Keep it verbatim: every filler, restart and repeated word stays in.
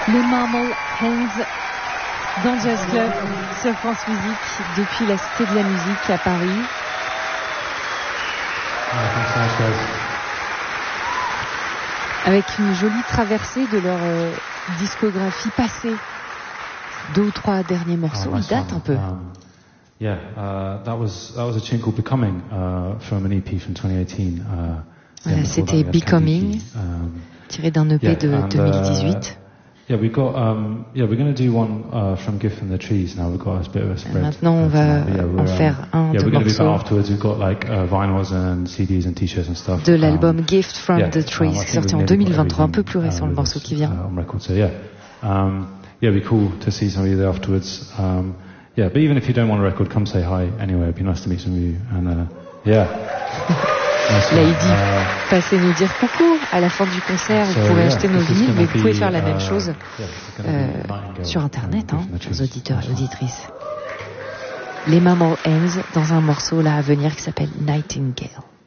Les Marble Hands dans Jazz Club sur France Musique depuis la Cité de la Musique à Paris. Avec une jolie traversée de leur euh, discographie passée. Deux ou trois derniers morceaux, ils datent un peu. Um, yeah, uh, that was that was a tune called Becoming uh, from an E P from twenty eighteen. Uh, voilà, c'était Becoming, um, tiré d'un E P yeah, de and, deux mille dix-huit. Uh, Yeah, we got um, yeah, we're going to do one uh, from Gift from the Trees now. We've got a bit of a spread. Maintenant, on va yeah, en faire un yeah, de we're going to be morceaux. back afterwards. We've got like uh, vinyls and C Ds and T-shirts and stuff. De l'album um, Gift from yeah, the Trees, um, sorti en deux mille vingt-trois, un peu plus récent uh, le morceau qui vient. Uh, on record, so yeah, um, yeah, it'd be cool to see some of you there afterwards. Um, yeah, but even if you don't want a record, come say hi anyway. It'd be nice to meet some of you. And uh, yeah. Là, il dit, uh, passez nous dire coucou à la fin du concert. So, vous pouvez yeah, acheter nos vinyles, mais vous pouvez faire la uh, même chose yeah, euh, sur Internet, hein, aux auditeurs et auditrices. Les Marble Hands dans un morceau là à venir qui s'appelle Nightingale.